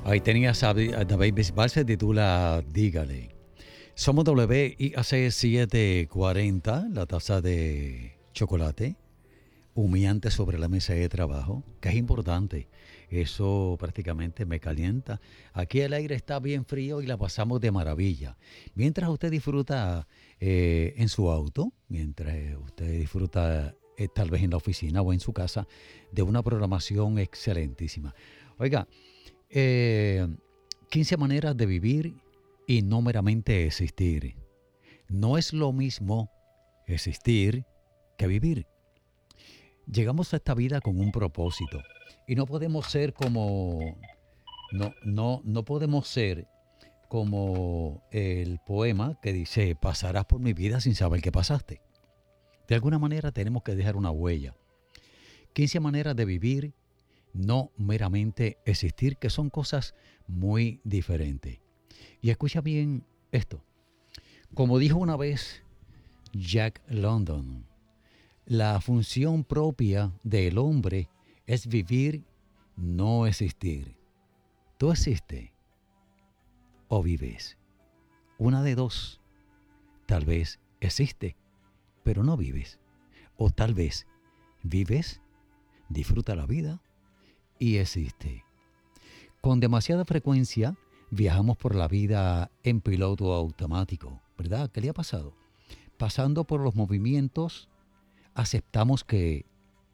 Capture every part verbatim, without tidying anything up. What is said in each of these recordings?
Ahí tenías a, a David Bisbal, se titula Dígale. Somos W I A C setecientos cuarenta, la taza de chocolate humeante sobre la mesa de trabajo, que es importante. Eso prácticamente me calienta. Aquí el aire está bien frío y la pasamos de maravilla. Mientras usted disfruta eh, en su auto, mientras usted disfruta eh, tal vez en la oficina o en su casa, de una programación excelentísima. Oiga, eh, quince maneras de vivir y no meramente existir. No es lo mismo existir que vivir. Llegamos a esta vida con un propósito y no podemos ser como no no no podemos ser como el poema que dice pasarás por mi vida sin saber que pasaste. De alguna manera tenemos que dejar una huella. quince maneras de vivir, no meramente existir, que son cosas muy diferentes. Y escucha bien esto. Como dijo una vez Jack London, la función propia del hombre es vivir, no existir. ¿Tú existes o vives? Una de dos. Tal vez existe, pero no vives. O tal vez vives, disfruta la vida y existe. Con demasiada frecuencia viajamos por la vida en piloto automático, ¿verdad? ¿Qué le ha pasado? Pasando por los movimientos, aceptamos que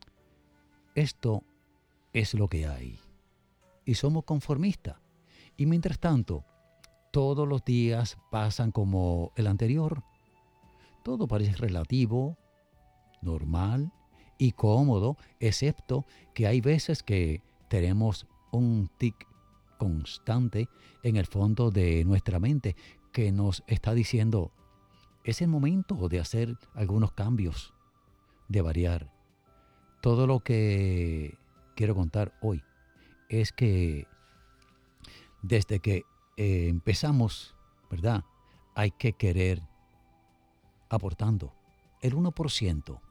esto es lo que hay y somos conformistas. Y mientras tanto, todos los días pasan como el anterior. Todo parece relativo, normal y cómodo, excepto que hay veces que tenemos un tic constante en el fondo de nuestra mente que nos está diciendo, es el momento de hacer algunos cambios, de variar. Todo lo que quiero contar hoy es que desde que eh, empezamos, ¿verdad? Hay que querer aportando el uno por ciento.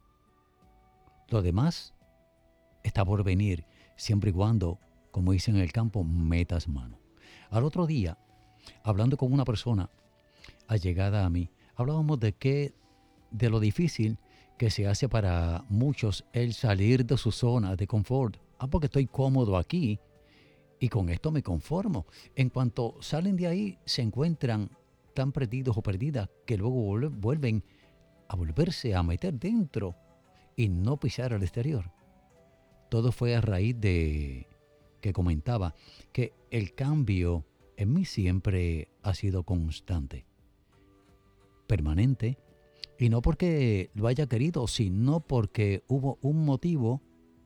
Lo demás está por venir, siempre y cuando, como dicen en el campo, metas mano. Al otro día, hablando con una persona allegada a mí, hablábamos de que, de lo difícil que se hace para muchos el salir de su zona de confort. Ah, porque estoy cómodo aquí y con esto me conformo. En cuanto salen de ahí, se encuentran tan perdidos o perdidas que luego vuelven a volverse a meter dentro y no pisar al exterior. Todo fue a raíz de que comentaba que el cambio en mí siempre ha sido constante, permanente, y no porque lo haya querido, sino porque hubo un motivo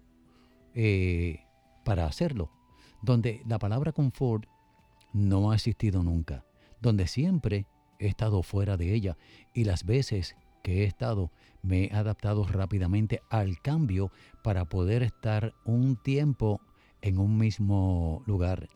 eh, para hacerlo, donde la palabra confort no ha existido nunca, donde siempre he estado fuera de ella y las veces que he estado me he adaptado rápidamente al cambio para poder estar un tiempo en un mismo lugar,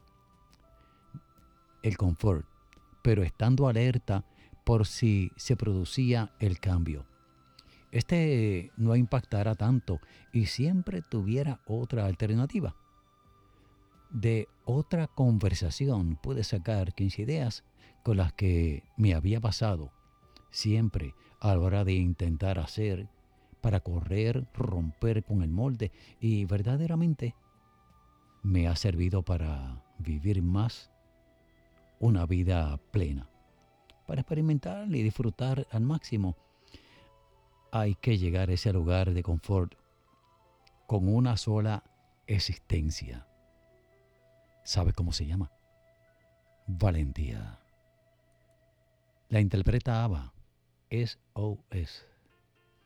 el confort, pero estando alerta por si se producía el cambio. Este no impactara tanto y siempre tuviera otra alternativa. De otra conversación pude sacar quince ideas con las que me había pasado siempre a la hora de intentar hacer para correr, romper con el molde y verdaderamente me ha servido para vivir más una vida plena. Para experimentar y disfrutar al máximo, hay que llegar a ese lugar de confort con una sola existencia. ¿Sabe cómo se llama? Valentía. La interpreta ABBA, S O S.